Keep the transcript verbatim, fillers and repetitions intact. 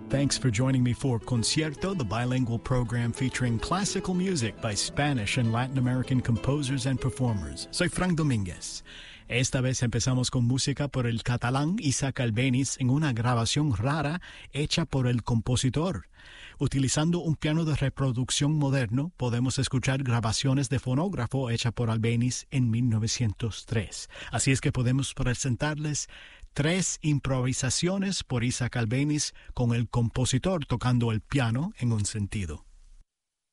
Thanks for joining me for Concierto, the bilingual program featuring classical music by Spanish and Latin American composers and performers. Soy Frank Domínguez. Esta vez empezamos con música por el catalán Isaac Albéniz en una grabación rara hecha por el compositor. Utilizando un piano de reproducción moderno, podemos escuchar grabaciones de fonógrafo hechas por Albéniz en mil novecientos tres. Así es que podemos presentarles tres improvisaciones por Isaac Albéniz con el compositor tocando el piano en un sentido.